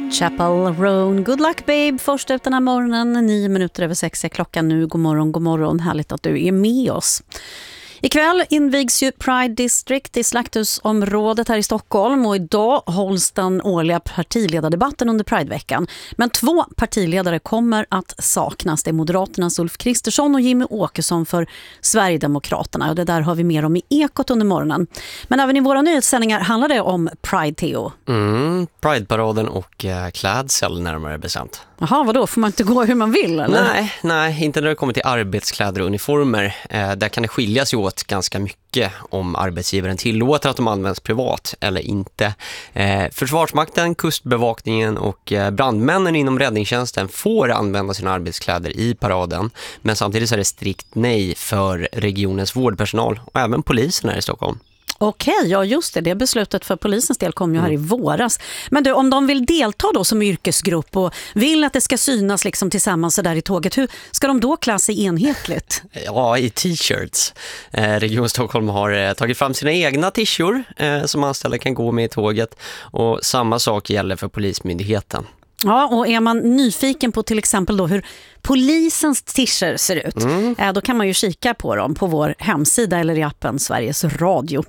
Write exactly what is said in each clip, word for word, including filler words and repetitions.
Chapel Roan, Good Luck Babe, först ut den här morgonen, nio minuter över sex är klockan nu. God morgon, god morgon, härligt att du är med oss. Ikväll invigs ju Pride District i Slakthusområdet här i Stockholm och idag hålls den årliga partiledardebatten under Prideveckan. Men två partiledare kommer att saknas. Det är Moderaternas Ulf Kristersson och Jimmy Åkesson för Sverigedemokraterna. Och det där har vi mer om i Ekot under morgonen. Men även i våra nyhetssändningar handlar det om Pride, Theo. Mm, Pride-paraden och äh, klädsel närmare bestämt. Jaha, vadå? Får man inte gå hur man vill, eller? Nej, nej, inte när det kommer till arbetskläder och uniformer. Eh, där kan det skiljas åt ganska mycket om arbetsgivaren tillåter att de används privat eller inte. Eh, Försvarsmakten, kustbevakningen och eh, brandmännen inom räddningstjänsten får använda sina arbetskläder i paraden. Men samtidigt är det strikt nej för regionens vårdpersonal och även polisen här i Stockholm. Okej, ja just det. Det beslutet för polisens del kom ju här i våras. Men du, om de vill delta då som yrkesgrupp och vill att det ska synas liksom tillsammans så där i tåget, hur ska de då klä sig enhetligt? Ja, i t-shirts. Eh, Region Stockholm har eh, tagit fram sina egna t-shirts eh, som anställda kan gå med i tåget. Och samma sak gäller för Polismyndigheten. Ja, och är man nyfiken på till exempel då hur polisens t-shirts ser ut, mm. eh, då kan man ju kika på dem på vår hemsida eller i appen Sveriges Radio.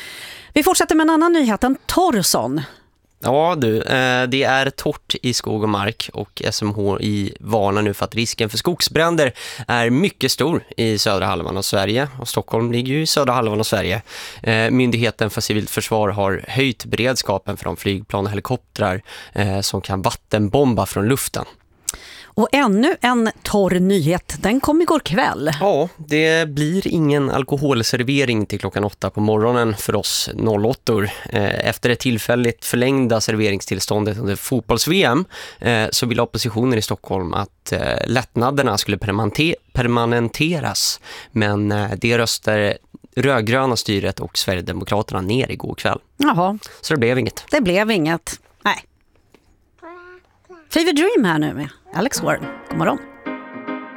Vi fortsätter med en annan nyhet, en torrson. Ja du, det är torrt i skog och mark och S M H I varnar nu för att risken för skogsbränder är mycket stor i södra halvan av Sverige. Och Stockholm ligger ju i södra halvan av Sverige. Myndigheten för civilt försvar har höjt beredskapen för de flygplan och helikoptrar som kan vattenbomba från luften. Och ännu en torr nyhet, den kom igår kväll. Ja, det blir ingen alkoholservering till klockan åtta på morgonen för oss noll åttor. Efter det tillfälligt förlängda serveringstillståndet under fotbolls-V M så vill oppositionen i Stockholm att lättnaderna skulle permanenteras. Men det röstar rödgröna styret och Sverigedemokraterna ner igår kväll. Jaha. Så det blev inget. Det blev inget. Nej. Fever Dream här nu med Alex Warren. God morgon.